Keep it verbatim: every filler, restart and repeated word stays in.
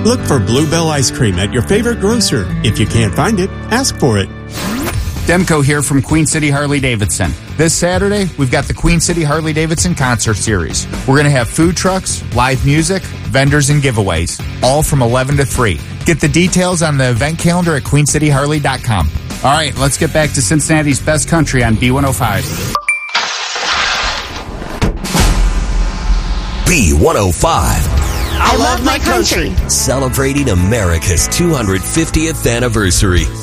Look for Bluebell Ice Cream at your favorite grocer. If you can't find it, ask for it. Demko here from Queen City Harley-Davidson. This Saturday, we've got the Queen City Harley-Davidson Concert Series. We're going to have food trucks, live music, vendors, and giveaways, all from eleven to three. Get the details on the event calendar at queen city harley dot com. All right, let's get back to Cincinnati's best country on B one oh five. B one oh five. I love my country. Celebrating America's two hundred fiftieth anniversary.